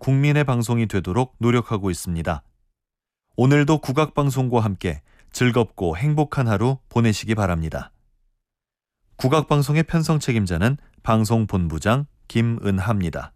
국민의 방송이 되도록 노력하고 있습니다. 오늘도 국악방송과 함께 즐겁고 행복한 하루 보내시기 바랍니다. 국악방송의 편성 책임자는 방송본부장 김은하입니다.